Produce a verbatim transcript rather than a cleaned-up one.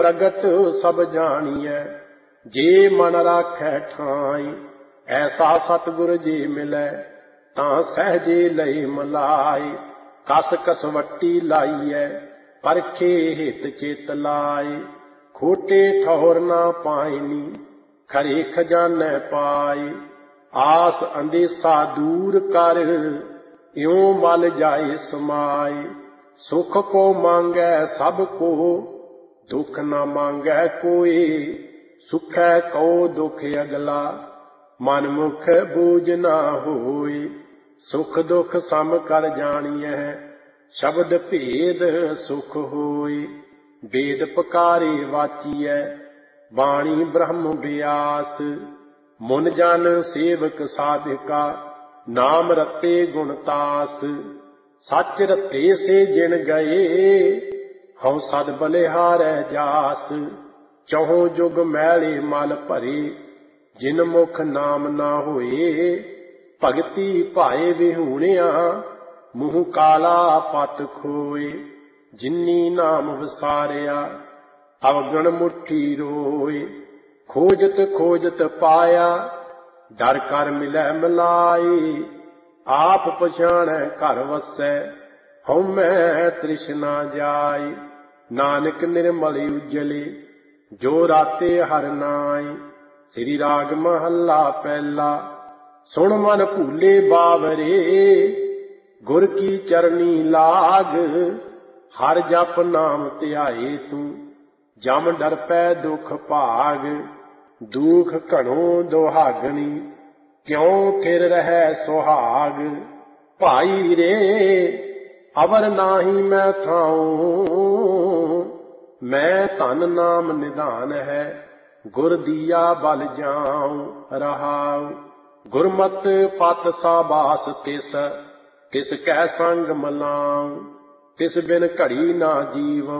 प्रगट सब जानिए जे मन राखै ठाई। ऐसा सतगुर जे मिलै तां सहजे लई मलाई। कस कसवट्टी लाइए परखे हित चित लाई। खोटे ठौर ना पाइनी खरे खजाने पाई। आस अंदेसा दूर कर इਉਂ मल जाए समाई। सुख को मांगै सब को दुख न मांगै कोई। सुखै कहो दुख अगला मन मुख बूझ ना होई। सुख दुख सम कर जानिए शब्द भेद सुख होई। वेद पकारे वाचिए बाणी ब्रह्म व्यास। मुन जन सेवक साधिका नाम रते गुणतास। सच रते से जिन गए हਉ सद बलिहारै जास। चहुं जुग मैले मल भरे जिन मुख नाम ना होए। भगति भाए विहूणिया मुँह काला पत खोए। जिन्नी नाम विसारिया अवगण मुट्ठी रोए। खोजत खोजत पाया डर कर मिलै मिलाई। आप पछाणै घर वसै हਉमੈ तृष्णा जाई। नानक निर्मल उजले जो राते हर नाई। श्री राग महला पहला। सुन मन भूले बावरे गुर की चरनी लाग। हर जप नाम ध्याए तू जम डर पै दुख भाग। दुख घणो दुहागणी क्यों थिर रहै सुहाग। भाई रे अवर नाही मैं थाऊं मैं धन नाम निधान है। गुर दिया बल जाऊं रहाऊ। गुरमत पत साबास तिस तिस कै संग मलाऊं। तिस बिन घड़ी ना जीवं